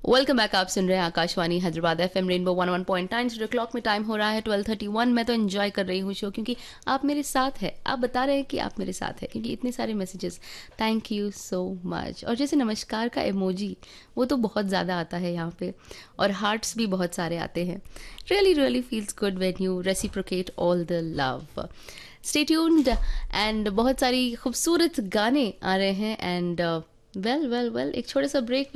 Welcome back. आप सुन रहे हैं Akashvani Hyderabad FM rainbow 101.9। Studio clock में टाइम हो रहा है 12:31। मैं तो एंजॉय कर रही हूँ शो क्योंकि आप मेरे साथ हैं। आप बता रहे हैं कि आप मेरे साथ हैं क्योंकि इतने सारे messages. Thank you so much. और जैसे नमस्कार का इमोजी वो तो बहुत ज़्यादा आता है यहाँ पे, और हार्ट्स भी बहुत सारे आते हैं। Really really feels good when you reciprocate all the love. Stay tuned. And बहुत सारी खूबसूरत गाने आ रहे हैं। एंड वेल वेल वेल एक छोटे सा ब्रेक